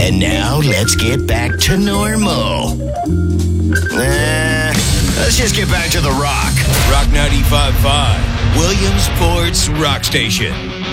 And now let's get back to normal. Let's just get back to the rock. Rock 95.5, Williamsport's Rock Station.